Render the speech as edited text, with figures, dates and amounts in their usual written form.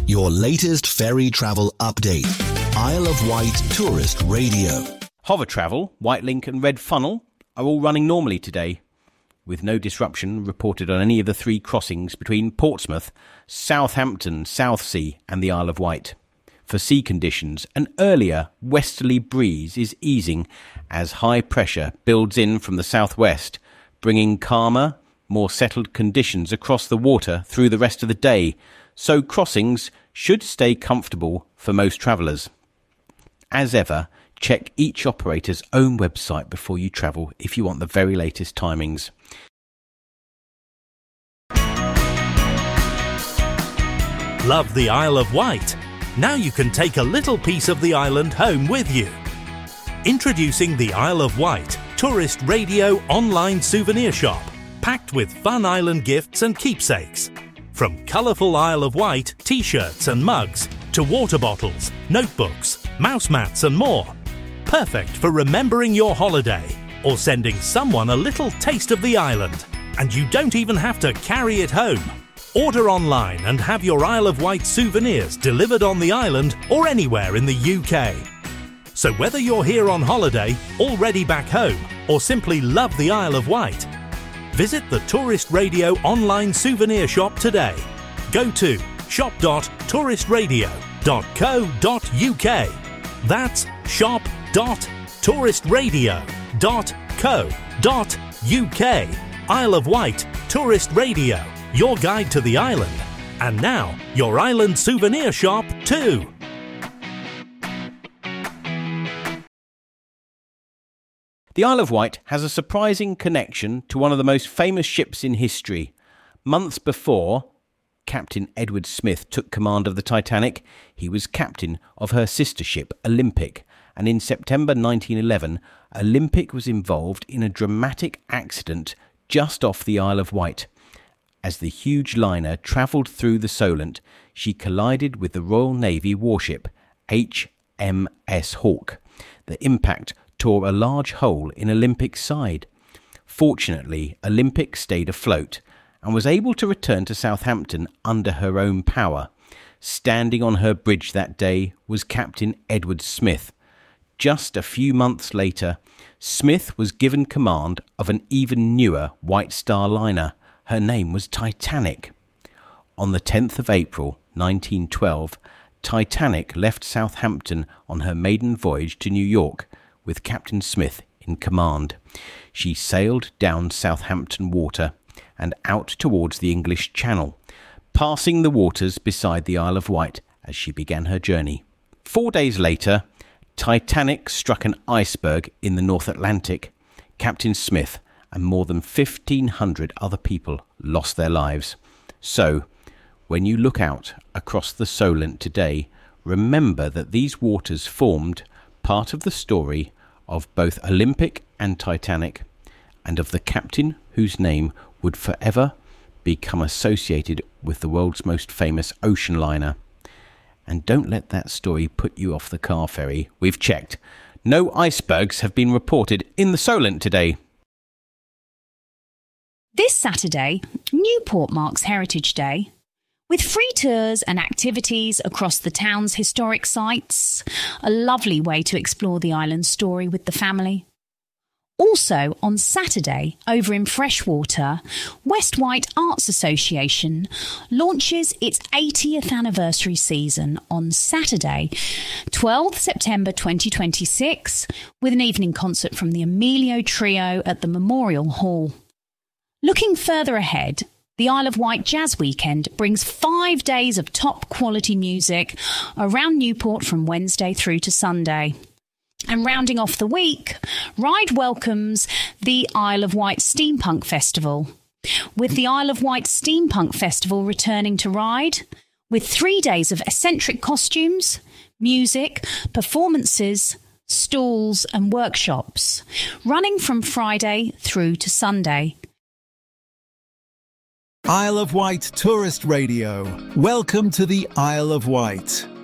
Your latest ferry travel update. Isle of Wight Tourist Radio. Hover Travel, Whitelink and Red Funnel are all running normally today, with no disruption reported on any of the 3 crossings between Portsmouth, Southampton, Southsea and the Isle of Wight. For sea conditions, an earlier westerly breeze is easing as high pressure builds in from the southwest, bringing calmer, more settled conditions across the water through the rest of the day, so crossings should stay comfortable for most travellers. As ever, check each operator's own website before you travel if you want the very latest timings. Love the Isle of Wight? Now you can take a little piece of the island home with you. Introducing the Isle of Wight Tourist Radio online souvenir shop, packed with fun island gifts and keepsakes. From colourful Isle of Wight t-shirts and mugs to water bottles, notebooks, mouse mats and more. Perfect for remembering your holiday or sending someone a little taste of the island. And you don't even have to carry it home. Order online and have your Isle of Wight souvenirs delivered on the island or anywhere in the UK. So whether you're here on holiday, already back home, or simply love the Isle of Wight, visit the Tourist Radio online souvenir shop today. Go to shop.touristradio.co.uk. That's shop.touristradio.co.uk. Isle of Wight Tourist Radio, your guide to the island. And now, your island souvenir shop too. The Isle of Wight has a surprising connection to one of the most famous ships in history. Months before Captain Edward Smith took command of the Titanic, he was captain of her sister ship, Olympic, and in September 1911, Olympic was involved in a dramatic accident just off the Isle of Wight. As the huge liner travelled through the Solent, she collided with the Royal Navy warship HMS Hawke. The impact tore a large hole in Olympic's side. Fortunately, Olympic stayed afloat and was able to return to Southampton under her own power. Standing on her bridge that day was Captain Edward Smith. Just a few months later, Smith was given command of an even newer White Star liner. Her name was Titanic. On the 10th of April 1912, Titanic left Southampton on her maiden voyage to New York, with Captain Smith in command. She sailed down Southampton Water and out towards the English Channel, passing the waters beside the Isle of Wight as she began her journey. 4 days later, Titanic struck an iceberg in the North Atlantic. Captain Smith and more than 1,500 other people lost their lives. So, when you look out across the Solent today, remember that these waters formed part of the story of both Olympic and Titanic, and of the captain whose name would forever become associated with the world's most famous ocean liner. And don't let that story put you off the car ferry. We've checked. No icebergs have been reported in the Solent today. This Saturday, Newport marks Heritage Day, with free tours and activities across the town's historic sites. A lovely way to explore the island's story with the family. Also, on Saturday, over in Freshwater, West Wight Arts Association launches its 80th anniversary season on Saturday, 12th September 2026, with an evening concert from the Emilio Trio at the Memorial Hall. Looking further ahead, the Isle of Wight Jazz Weekend brings 5 days of top-quality music around Newport from Wednesday through to Sunday. And rounding off the week, Ryde welcomes the Isle of Wight Steampunk Festival, with the Isle of Wight Steampunk Festival returning to Ryde, with 3 days of eccentric costumes, music, performances, stalls and workshops, running from Friday through to Sunday. Isle of Wight Tourist Radio. Welcome to the Isle of Wight.